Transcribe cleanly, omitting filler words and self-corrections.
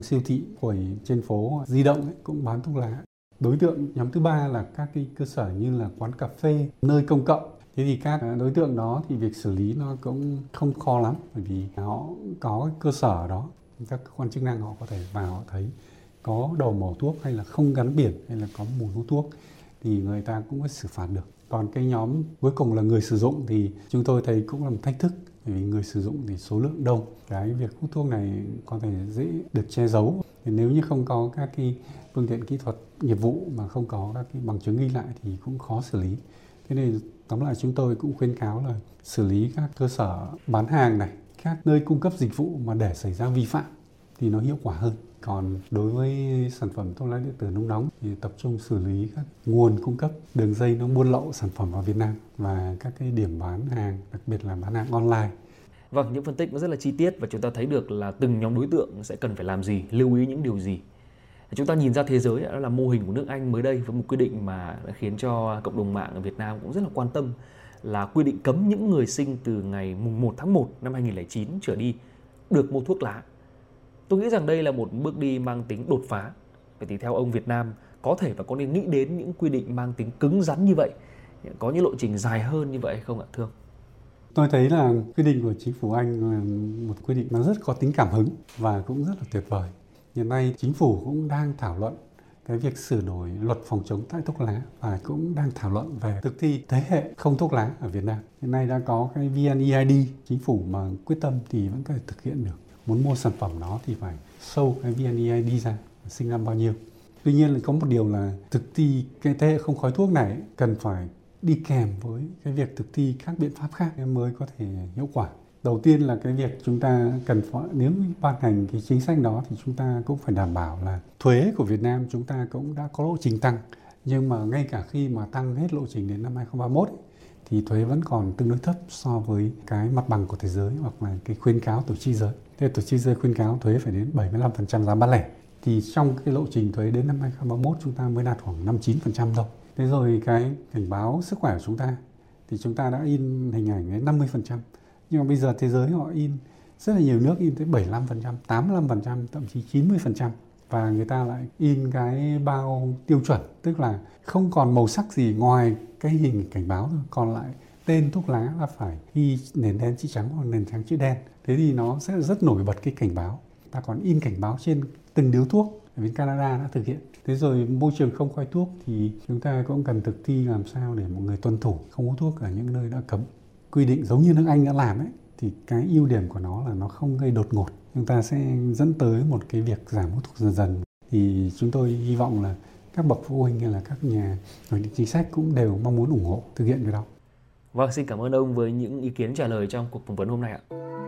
Siêu thị của trên phố di động ấy, cũng bán thuốc lá. Đối tượng nhóm thứ ba là các cái cơ sở như là quán cà phê, nơi công cộng. Thế thì các đối tượng đó thì việc xử lý nó cũng không khó lắm, bởi vì họ có cái cơ sở đó, các cơ quan chức năng họ có thể vào họ thấy có đầu mẩu thuốc hay là không gắn biển hay là có mùi hút thuốc thì người ta cũng có xử phạt được. Còn cái nhóm cuối cùng là người sử dụng thì chúng tôi thấy cũng là một thách thức, bởi vì người sử dụng thì số lượng đông, cái việc hút thuốc này có thể dễ được che giấu. Thì nếu như không có các cái phương tiện kỹ thuật nghiệp vụ mà không có các cái bằng chứng ghi lại thì cũng khó xử lý. Thế nên tóm lại chúng tôi cũng khuyến cáo là xử lý các cơ sở bán hàng này, các nơi cung cấp dịch vụ mà để xảy ra vi phạm thì nó hiệu quả hơn. Còn đối với sản phẩm thuốc lá điện tử nung nóng thì tập trung xử lý các nguồn cung cấp, đường dây nó buôn lậu sản phẩm vào Việt Nam và các cái điểm bán hàng, đặc biệt là bán hàng online. Vâng, những phân tích nó rất là chi tiết và chúng ta thấy được là từng nhóm đối tượng sẽ cần phải làm gì, lưu ý những điều gì. Chúng ta nhìn ra thế giới, đó là mô hình của nước Anh mới đây với một quy định mà đã khiến cho cộng đồng mạng ở Việt Nam cũng rất là quan tâm, là quy định cấm những người sinh từ ngày 1 tháng 1 năm 2009 trở đi được mua thuốc lá. Tôi nghĩ rằng đây là một bước đi mang tính đột phá. Vậy thì theo ông, Việt Nam có thể và có nên nghĩ đến những quy định mang tính cứng rắn như vậy, có những lộ trình dài hơn như vậy hay không ạ, thưa ông? Tôi thấy là quy định của chính phủ Anh là một quy định nó rất có tính cảm hứng và cũng rất là tuyệt vời. Hiện nay chính phủ cũng đang thảo luận cái việc sửa đổi luật phòng chống tái thuốc lá và cũng đang thảo luận về thực thi thế hệ không thuốc lá ở Việt Nam. Hiện nay đã có cái VNeID, chính phủ mà quyết tâm thì vẫn có thể thực hiện được. Muốn mua sản phẩm đó thì phải show cái VNeID ra, sinh năm bao nhiêu. Tuy nhiên là có một điều là thực thi cái thế hệ không khói thuốc này cần phải đi kèm với cái việc thực thi các biện pháp khác mới có thể hiệu quả. Đầu tiên là cái việc chúng ta cần phải, nếu ban hành cái chính sách đó thì chúng ta cũng phải đảm bảo là thuế của Việt Nam chúng ta cũng đã có lộ trình tăng. Nhưng mà ngay cả khi mà tăng hết lộ trình đến năm 2031 thì thuế vẫn còn tương đối thấp so với cái mặt bằng của thế giới hoặc là cái khuyến cáo tổ chức y tế. Thế tổ chức y tế khuyến cáo thuế phải đến 75% giá bán lẻ. Thì trong cái lộ trình thuế đến năm 2031 chúng ta mới đạt khoảng 59% thôi. Thế rồi cái cảnh báo sức khỏe của chúng ta thì chúng ta đã in hình ảnh đến 50%. Nhưng mà bây giờ thế giới họ in, rất là nhiều nước in tới 75%, 85%, thậm chí 90%. Và người ta lại in cái bao tiêu chuẩn, tức là không còn màu sắc gì ngoài cái hình cảnh báo thôi. Còn lại tên thuốc lá là phải ghi nền đen chữ trắng hoặc nền trắng chữ đen. Thế thì nó sẽ rất nổi bật cái cảnh báo. Ta còn in cảnh báo trên từng điếu thuốc, ở bên Canada đã thực hiện. Thế rồi môi trường không khói thuốc thì chúng ta cũng cần thực thi làm sao để mọi người tuân thủ không hút thuốc ở những nơi đã cấm. Quy định giống như nước Anh đã làm ấy, thì cái ưu điểm của nó là nó không gây đột ngột. Chúng ta sẽ dẫn tới một cái việc giảm hút thuốc dần dần. Thì chúng tôi hy vọng là các bậc phụ huynh hay là các nhà hoạch định chính sách cũng đều mong muốn ủng hộ thực hiện cái đó. Vâng, xin cảm ơn ông với những ý kiến trả lời trong cuộc phỏng vấn hôm nay ạ.